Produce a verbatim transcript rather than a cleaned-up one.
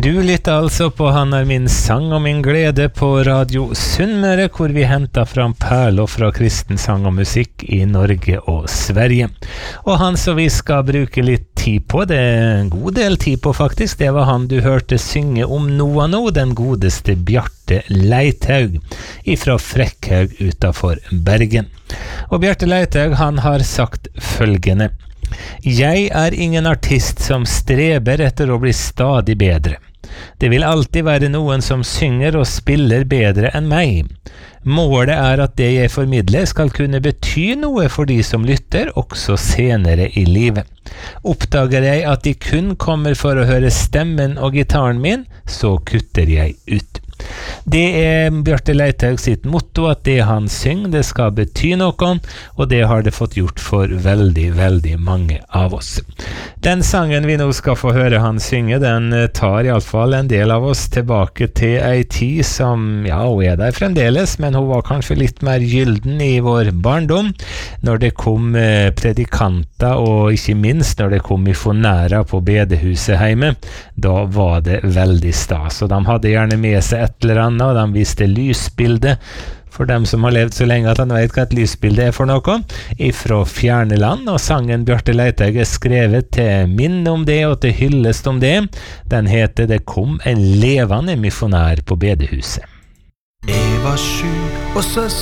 Du lytter altså på Han er min sang og min glede på Radio Sunnmøre, hvor vi hentet fram perler fra kristen sang og musikk i Norge og Sverige. Og han som vi skal bruke litt tid på, det er en god del tid på faktisk, det var han du hørte synge om Noa nå, den godeste Bjarte Leithaug, ifra Frekkhaug utenfor Bergen. Og Bjarte Leithaug, han har sagt følgende: Jeg er ingen artist som streber etter å bli stadig bedre. Det vil alltid være noen som synger og spiller bedre enn meg. Målet er at det jeg formidler skal kunne bety noe for de som lytter, også senere i livet. Oppdager jeg at de kun kommer for å høre stemmen og gitaren min, så kutter jeg ut. Det er Bjarte Leithaug sitt motto, at det han synger, det skal bety noe, og det har det fått gjort for veldig, veldig mange av oss. Den sangen vi nå skal få høre han synge, den tar i alle fall en del av oss tilbake til ei tid som, ja, hun er der fremdeles, men hun var kanskje litt mer gylden i vår barndom, når det kom predikanter, og ikke minst når det kom misjonærer på bedehuset hjemme. Da var det veldig stas, og de hadde gjerne med seg et eller annet, og de viste lysbilde for dem som har levd så lenge at han vet hva et lysbilde er for noe, ifra fjerne land, og sangen Bjarte Leithaug er skrevet til minne om det og til hyllest om det. Den heter Det kom en levende misjonær på bedehuset. Jeg var sjuk, og så